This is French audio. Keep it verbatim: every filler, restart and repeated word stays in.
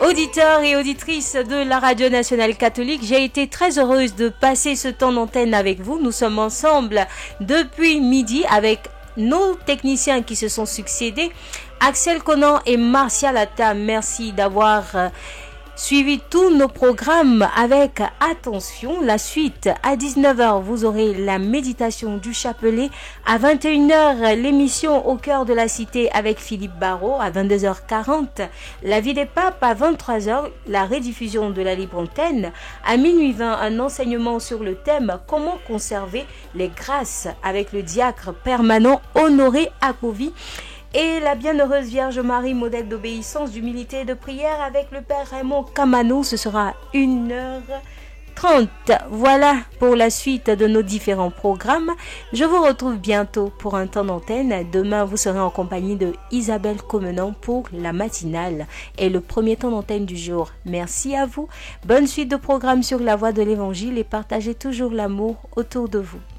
Auditeurs et auditrices de la Radio Nationale Catholique, j'ai été très heureuse de passer ce temps d'antenne avec vous. Nous sommes ensemble depuis midi avec nos techniciens qui se sont succédés, Axel Conan et Martial Atta. Merci d'avoir suivi tous nos programmes avec attention. La suite, à dix-neuf heures, vous aurez la méditation du chapelet. À vingt et une heures, l'émission Au cœur de la cité avec Philippe Barrault. À vingt-deux heures quarante, la vie des papes. À vingt-trois heures, la rediffusion de la libre antenne. À minuit vingt, un enseignement sur le thème Comment conserver les grâces avec le diacre permanent Honoré Akovi. Et la bienheureuse Vierge Marie, modèle d'obéissance, d'humilité et de prière avec le Père Raymond Camano. Ce sera une heure trente. Voilà pour la suite de nos différents programmes. Je vous retrouve bientôt pour un temps d'antenne. Demain, vous serez en compagnie de Isabelle Comenant pour la matinale et le premier temps d'antenne du jour. Merci à vous. Bonne suite de programmes sur la voie de l'Évangile et partagez toujours l'amour autour de vous.